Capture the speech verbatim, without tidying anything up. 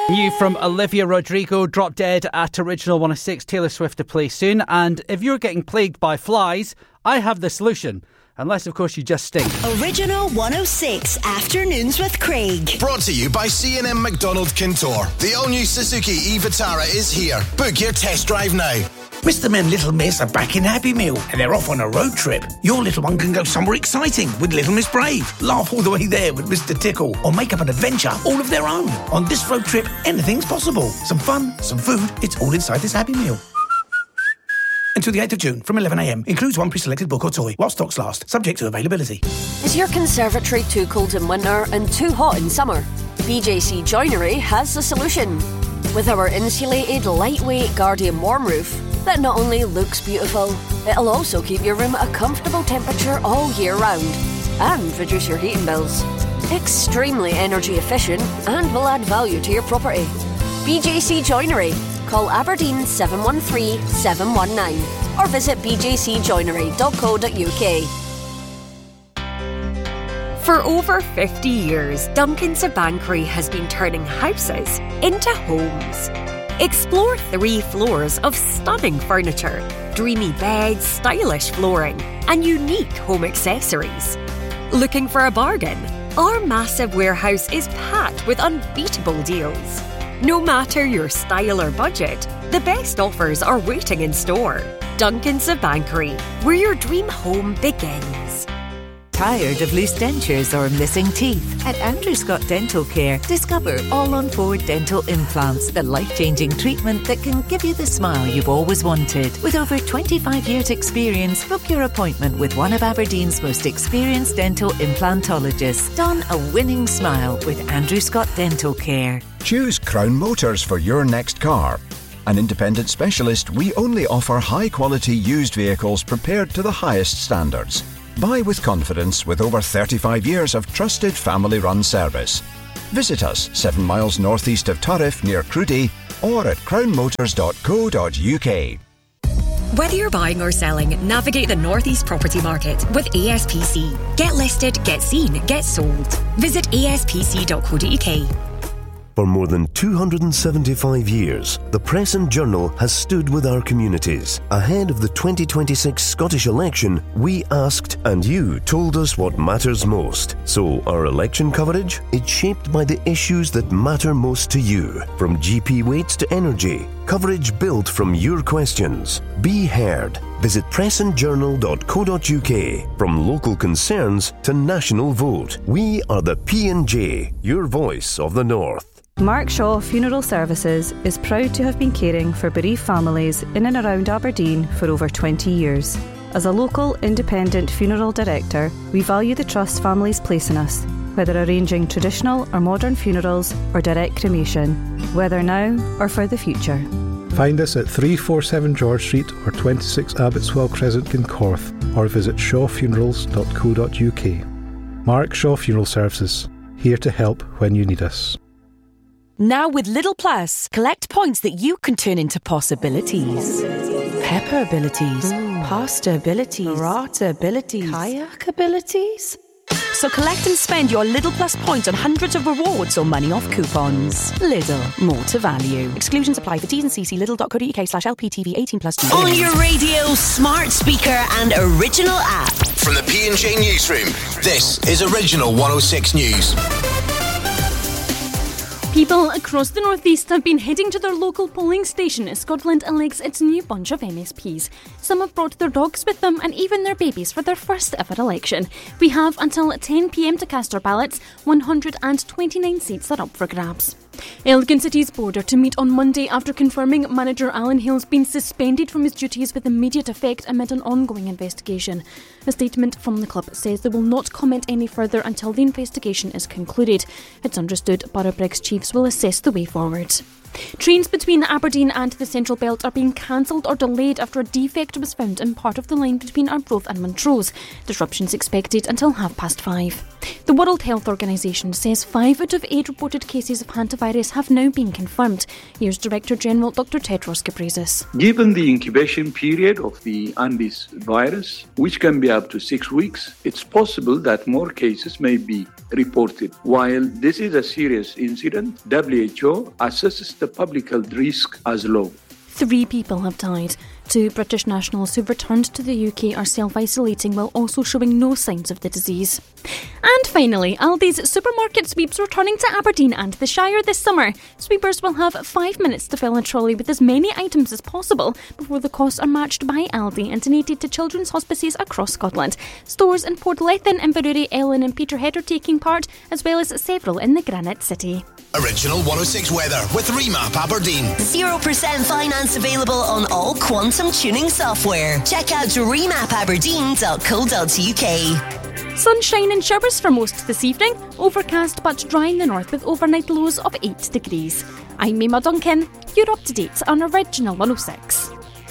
New from Olivia Rodrigo, Drop Dead at Original one oh six, Taylor Swift to play soon. And if you're getting plagued by flies, I have the solution. Unless, of course, you just stink. Original one oh six Afternoons with Craig. Brought to you by C and M Macdonald Kintor. The all-new Suzuki e-Vitara is here. Book your test drive now. Mister and Little Miss are back in Happy Meal and they're off on a road trip. Your little one can go somewhere exciting with Little Miss Brave, laugh all the way there with Mister Tickle, or make up an adventure all of their own. On this road trip, anything's possible. Some fun, some food, it's all inside this Happy Meal. Until the eighth of June from eleven a m. Includes one pre-selected book or toy while stocks last, subject to availability. Is your conservatory too cold in winter and too hot in summer? B J C Joinery has the solution. With our insulated, lightweight Guardian warm roof that not only looks beautiful, it'll also keep your room at a comfortable temperature all year round and reduce your heating bills. Extremely energy efficient and will add value to your property. B J C Joinery. Call Aberdeen seven one three, seven one nine or visit b j c joinery dot co dot u k. For over fifty years, Duncan's Bankery has been turning houses into homes. Explore three floors of stunning furniture, dreamy beds, stylish flooring, and unique home accessories. Looking for a bargain? Our massive warehouse is packed with unbeatable deals. No matter your style or budget, the best offers are waiting in store. Duncan's Bankery, where your dream home begins. Tired of loose dentures or missing teeth? At Andrew Scott Dental Care, discover all-on-board dental implants, the life-changing treatment that can give you the smile you've always wanted. With over twenty-five years experience, book your appointment with one of Aberdeen's most experienced dental implantologists. Don a winning smile with Andrew Scott Dental Care. Choose Crown Motors for your next car. An independent specialist, we only offer high-quality used vehicles prepared to the highest standards. Buy with confidence with over thirty-five years of trusted family-run service. Visit us seven miles northeast of Turriff near Cruddy or at crown motors dot co dot u k. Whether you're buying or selling, navigate the Northeast property market with A S P C. Get listed, get seen, get sold. Visit a s p c dot co dot u k. For more than two hundred seventy-five years, the Press and Journal has stood with our communities. Ahead of the twenty twenty-six Scottish election, we asked and you told us what matters most. So our election coverage? It's shaped by the issues that matter most to you. From G P rates to energy, coverage built from your questions. Be heard. Visit press and journal dot co dot u k. From local concerns to national vote, we are the P and J, your voice of the North. Mark Shaw Funeral Services is proud to have been caring for bereaved families in and around Aberdeen for over twenty years. As a local independent funeral director, we value the trust families place in us, whether arranging traditional or modern funerals or direct cremation, whether now or for the future. Find us at three forty-seven George Street or twenty-six Abbotswell Crescent, Kincorth, or visit shaw funerals dot co dot u k. Mark Shaw Funeral Services, here to help when you need us. Now with Lidl Plus, collect points that you can turn into possibilities. Pepper abilities, mm. pasta abilities, burrata abilities, kayak abilities. So collect and spend your Lidl Plus points on hundreds of rewards or money off coupons. Lidl, more to value. Exclusions apply for T's and C's. Lidl dot co dot u k slash L P T V eighteen plus two. On your radio, smart speaker and original app. From the P and J Newsroom, this is Original one oh six News. People across the northeast have been heading to their local polling station as Scotland elects its new bunch of M S Ps. Some have brought their dogs with them and even their babies for their first ever election. We have until ten p m to cast our ballots. one hundred twenty-nine seats are up for grabs. Elgin City's board are to meet on Monday after confirming manager Alan Hill's been suspended from his duties with immediate effect amid an ongoing investigation. A statement from the club says they will not comment any further until the investigation is concluded. It's understood Borough Briggs chiefs will assess the way forward. Trains between Aberdeen and the Central Belt are being cancelled or delayed after a defect was found in part of the line between Arbroath and Montrose. Disruptions expected until half past five. The World Health Organisation says five out of eight reported cases of hantavirus have now been confirmed. Here's Director General Doctor Tedros Ghebreyesus. Given the incubation period of the Andes virus, which can be up to six weeks, it's possible that more cases may be reported. While this is a serious incident, W H O assesses the public health risk as low. Three people have died. Two British nationals who've returned to the U K are self-isolating while also showing no signs of the disease. And finally, Aldi's supermarket sweeps returning to Aberdeen and the Shire this summer. Sweepers will have five minutes to fill a trolley with as many items as possible before the costs are matched by Aldi and donated to children's hospices across Scotland. Stores in Portlethen, Inverurie, Ellen and Peterhead are taking part, as well as several in the Granite City. Original one oh six weather with Remap Aberdeen. zero percent finance available on all Quantum tuning software. Check out remap aberdeen dot co dot u k. Sunshine and showers for most this evening. Overcast but dry in the north with overnight lows of eight degrees. I'm Mima Duncan. You're up to date on Original one oh six.